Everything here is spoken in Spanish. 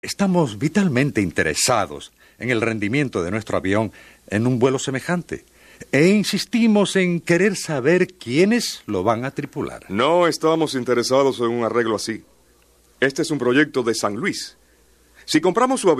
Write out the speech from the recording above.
Estamos vitalmente interesados en el rendimiento de nuestro avión en un vuelo semejante. E insistimos en querer saber quiénes lo van a tripular. No estamos interesados en un arreglo así. Este es un proyecto de San Luis. Si compramos su avión,